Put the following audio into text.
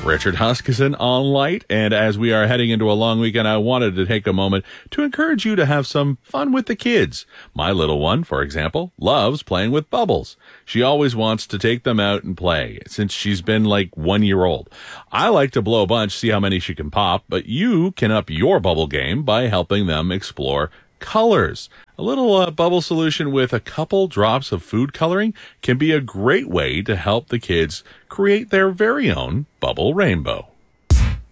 Richard Huskisson on Light, and as we are heading into a long weekend, I wanted to take a moment to encourage you to have some fun with the kids. My little one, for example, loves playing with bubbles. She always wants to take them out and play since she's been like 1 year old. I like to blow a bunch, see how many she can pop, but you can up your bubble game by helping them explore colors. A little bubble solution with a couple drops of food coloring can be a great way to help the kids create their very own bubble rainbow.